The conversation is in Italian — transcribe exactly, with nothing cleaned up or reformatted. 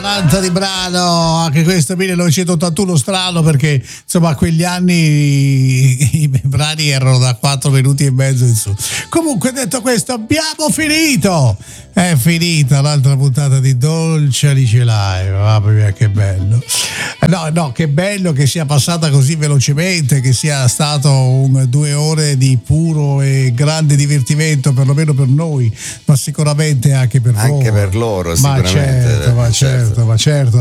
quaranta di brano, anche questo millenovecentottantuno, strano perché insomma a quegli anni i, i brani erano da quattro minuti e mezzo in su. Comunque, detto questo, abbiamo finito, è finita l'altra puntata di Dolce Alice Live. Mamma mia, che bello, no no che bello che sia passata così velocemente, che sia stato un due ore di puro e grande divertimento, perlomeno per noi, ma sicuramente anche per anche loro. per loro Ma sicuramente. certo, ma certo, ma certo.